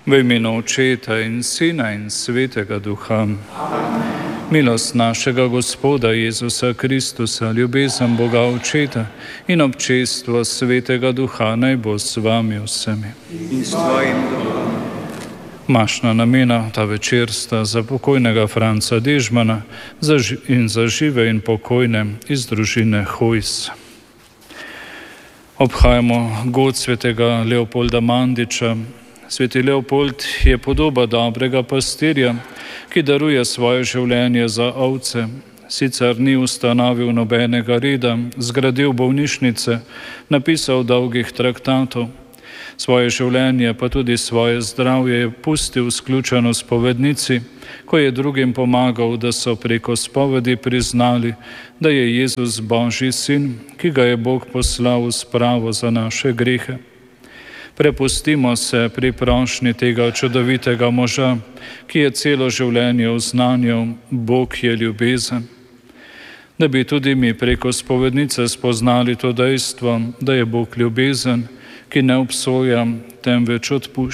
V imenu Očeta in Sina in Svetega Duha. Milost našega Gospoda Jezusa Kristusa, ljubezen Boga Očeta in občestvo Svetega Duha naj bo s vami vsemi. In s tvojim duhom. Mašna namena ta večer sta za pokojnega Franca Dežmana in za žive in pokojne iz družine Hojs. Obhajamo god svetega Leopolda Mandiča. Sveti Leopold je podoba dobrega pastirja, ki daruje svoje življenje za ovce. Sicer ni ustanovil nobenega reda, zgradil bolnišnice, napisal dolgih traktatov. Svoje življenje pa tudi svoje zdravje je pustil sključeno spovednici, ko je drugim pomagal, da so preko spovedi priznali, da je Jezus Božji sin, ki ga je Bog poslal v spravo za naše grehe. Prepustimo se pri prošnji tega čudovitega moža, ki je celo življenje oznanjal, Bog je ljubezen. Da bi tudi mi preko spovednice spoznali to dejstvo, da je Bog ljubezen, ki ne obsoja, temveč odpušča.